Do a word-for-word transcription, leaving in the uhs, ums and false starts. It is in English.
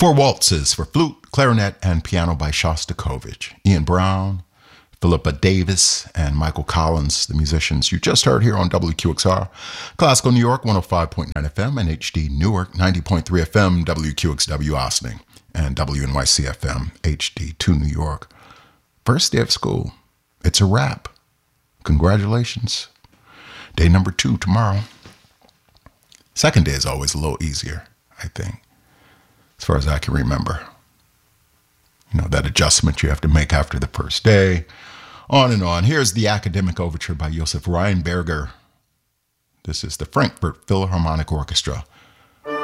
Four waltzes for flute, clarinet, and piano by Shostakovich. Ian Brown, Philippa Davis, and Michael Collins, the musicians you just heard here on W Q X R. Classical New York, one oh five point nine F M, and H D Newark, ninety point three F M, W Q X W Ossining, and W N Y C F M, H D two New York. First day of school. It's a wrap. Congratulations. Day number two tomorrow. Second day is always a little easier, I think, as far as I can remember. You know, that adjustment you have to make after the first day, on and on. Here's the Academic Overture by Josef Rheinberger. This is the Frankfurt Philharmonic Orchestra